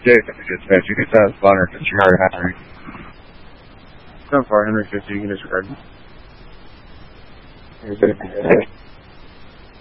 Jason, dispatch, you can send spawner disregard Henry. 7-4, Henry 50, you can disregard.